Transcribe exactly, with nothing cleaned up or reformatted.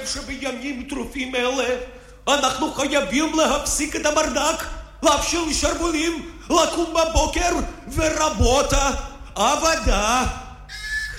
שבימים טרופים אלה אנחנו חייבים להפסיק את המרדק, להפשיל שרוולים, לקום בבוקר ורבות עבודה.